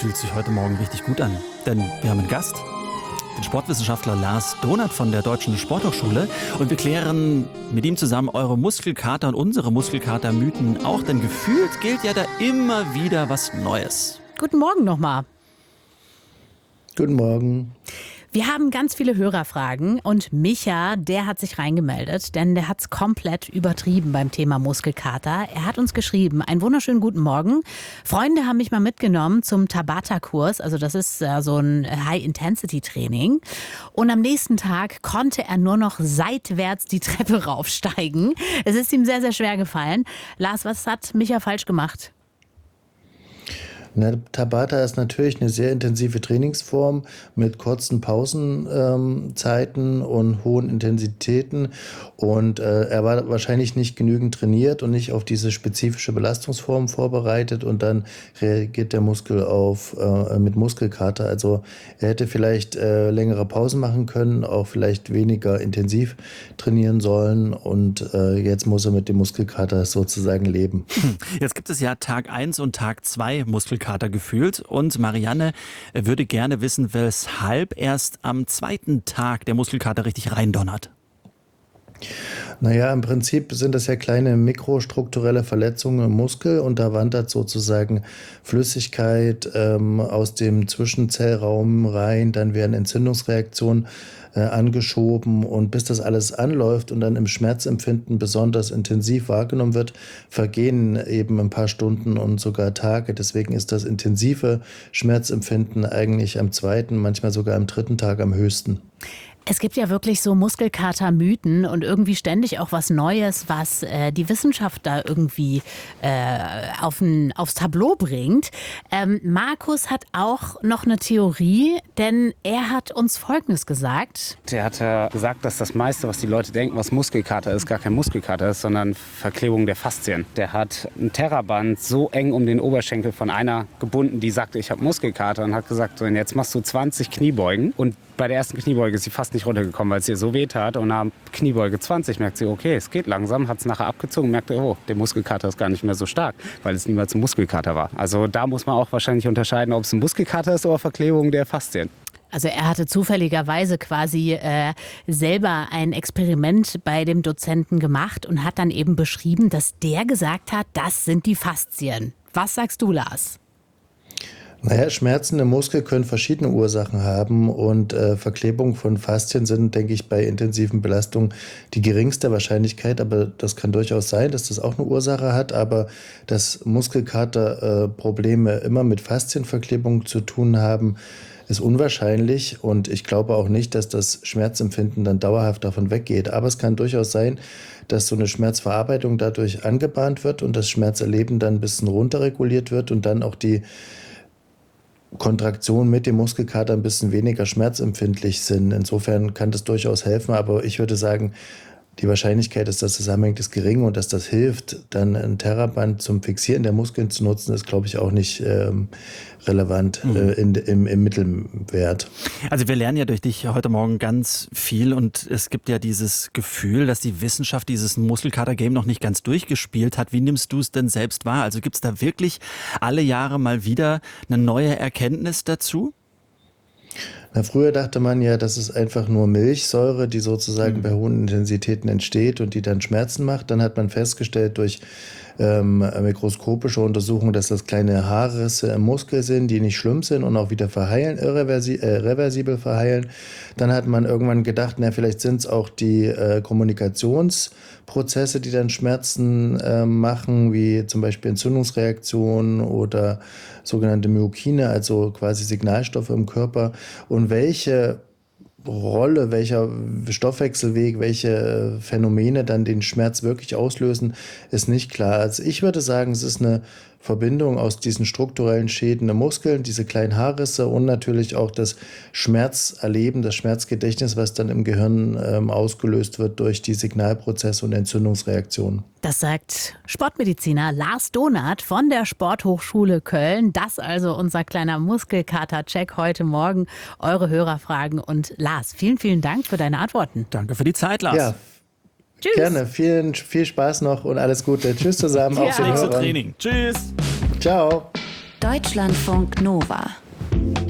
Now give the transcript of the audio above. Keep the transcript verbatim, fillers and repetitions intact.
fühlt sich heute Morgen richtig gut an, denn wir haben einen Gast, den Sportwissenschaftler Lars Donath von der Deutschen Sporthochschule, und wir klären mit ihm zusammen eure Muskelkater und unsere Muskelkater-Mythen auch, denn gefühlt gilt ja da immer wieder was Neues. Guten Morgen nochmal. Guten Morgen. Wir haben ganz viele Hörerfragen und Micha, der hat sich reingemeldet, denn der hat es komplett übertrieben beim Thema Muskelkater. Er hat uns geschrieben: einen wunderschönen guten Morgen. Freunde haben mich mal mitgenommen zum Tabata-Kurs, also das ist äh, so ein High-Intensity-Training. Und am nächsten Tag konnte er nur noch seitwärts die Treppe raufsteigen. Es ist ihm sehr, sehr schwer gefallen. Lars, was hat Micha falsch gemacht? Na, Tabata ist natürlich eine sehr intensive Trainingsform mit kurzen Pausenzeiten ähm, und hohen Intensitäten. Und äh, er war wahrscheinlich nicht genügend trainiert und nicht auf diese spezifische Belastungsform vorbereitet. Und dann reagiert der Muskel auf äh, mit Muskelkater. Also er hätte vielleicht äh, längere Pausen machen können, auch vielleicht weniger intensiv trainieren sollen. Und äh, jetzt muss er mit dem Muskelkater sozusagen leben. Jetzt gibt es ja Tag eins und Tag zwei Muskelkater gefühlt, und Marianne würde gerne wissen, weshalb erst am zweiten Tag der Muskelkater richtig reindonnert. Naja, im Prinzip sind das ja kleine mikrostrukturelle Verletzungen im Muskel, und da wandert sozusagen Flüssigkeit ähm, aus dem Zwischenzellraum rein, dann werden Entzündungsreaktionen äh, angeschoben, und bis das alles anläuft und dann im Schmerzempfinden besonders intensiv wahrgenommen wird, vergehen eben ein paar Stunden und sogar Tage. Deswegen ist das intensive Schmerzempfinden eigentlich am zweiten, manchmal sogar am dritten Tag am höchsten. Es gibt ja wirklich so Muskelkater-Mythen und irgendwie ständig auch was Neues, was äh, die Wissenschaft da irgendwie äh, auf'n, aufs Tableau bringt. Ähm, Markus hat auch noch eine Theorie, denn er hat uns Folgendes gesagt. Der hat ja gesagt, dass das meiste, was die Leute denken, was Muskelkater ist, gar kein Muskelkater ist, sondern Verklebung der Faszien. Der hat ein Terraband so eng um den Oberschenkel von einer gebunden, die sagte, ich habe Muskelkater, und hat gesagt, so, jetzt machst du zwanzig Kniebeugen. Und bei der ersten Kniebeuge ist sie fast nicht runtergekommen, weil es ihr so weh tat. Und nach Kniebeuge zwanzig merkt sie, okay, es geht langsam, hat es nachher abgezogen und merkte, oh, der Muskelkater ist gar nicht mehr so stark, weil es niemals ein Muskelkater war. Also da muss man auch wahrscheinlich unterscheiden, ob es ein Muskelkater ist oder Verklebung der Faszien. Also er hatte zufälligerweise quasi äh, selber ein Experiment bei dem Dozenten gemacht und hat dann eben beschrieben, dass der gesagt hat, das sind die Faszien. Was sagst du, Lars? Naja, Schmerzen im Muskel können verschiedene Ursachen haben, und äh, Verklebung von Faszien sind, denke ich, bei intensiven Belastungen die geringste Wahrscheinlichkeit, aber das kann durchaus sein, dass das auch eine Ursache hat, aber dass Muskelkater äh, Probleme immer mit Faszienverklebung zu tun haben, ist unwahrscheinlich, und ich glaube auch nicht, dass das Schmerzempfinden dann dauerhaft davon weggeht, aber es kann durchaus sein, dass so eine Schmerzverarbeitung dadurch angebahnt wird und das Schmerzerleben dann ein bisschen runterreguliert wird und dann auch die Kontraktion mit dem Muskelkater ein bisschen weniger schmerzempfindlich sind. Insofern kann das durchaus helfen, aber ich würde sagen, die Wahrscheinlichkeit, dass das zusammenhängt, ist gering, und dass das hilft, dann ein Terraband zum Fixieren der Muskeln zu nutzen, ist, glaube ich, auch nicht ähm, relevant mhm. äh, in, im, im Mittelwert. Also wir lernen ja durch dich heute Morgen ganz viel, und es gibt ja dieses Gefühl, dass die Wissenschaft dieses Muskelkater-Game noch nicht ganz durchgespielt hat. Wie nimmst du es denn selbst wahr? Also gibt es da wirklich alle Jahre mal wieder eine neue Erkenntnis dazu? Na, früher dachte man ja, das ist einfach nur Milchsäure, die sozusagen mhm. bei hohen Intensitäten entsteht und die dann Schmerzen macht. Dann hat man festgestellt durch ähm, mikroskopische Untersuchungen, dass das kleine Haarrisse im Muskel sind, die nicht schlimm sind und auch wieder verheilen, irreversi- äh, reversibel verheilen. Dann hat man irgendwann gedacht, na, vielleicht sind es auch die äh, Kommunikationsprozesse, die dann Schmerzen äh, machen, wie zum Beispiel Entzündungsreaktionen oder sogenannte Myokine, also quasi Signalstoffe im Körper. Und welche Rolle, welcher Stoffwechselweg, welche Phänomene dann den Schmerz wirklich auslösen, ist nicht klar. Also ich würde sagen, es ist eine Verbindung aus diesen strukturellen Schäden der Muskeln, diese kleinen Haarrisse und natürlich auch das Schmerzerleben, das Schmerzgedächtnis, was dann im Gehirn ähm, ausgelöst wird durch die Signalprozesse und Entzündungsreaktionen. Das sagt Sportmediziner Lars Donath von der Sporthochschule Köln. Das also unser kleiner Muskelkater-Check heute Morgen. Eure Hörerfragen. Und Lars, vielen, vielen Dank für deine Antworten. Danke für die Zeit, Lars. Ja. Tschüss. Gerne, vielen, viel Spaß noch und alles Gute. Tschüss zusammen. Ja. Auf den Nächste Hörern. Training. Tschüss. Ciao. Deutschlandfunk Nova